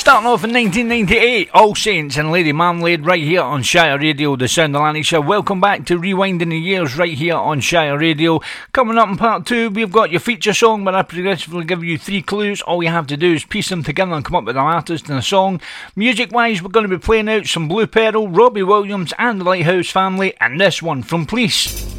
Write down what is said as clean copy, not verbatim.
Starting off in 1998, All Saints and Lady Marmalade right here on Shire Radio, the Sound of Lanarkshire. Welcome back to Rewinding the Years right here on Shire Radio. Coming up in part 2, we've got your feature song, where I progressively give you 3 clues. All you have to do is piece them together and come up with an artist and a song. Music-wise, we're going to be playing out some Blue Pearl, Robbie Williams and the Lighthouse Family, and this one from Police.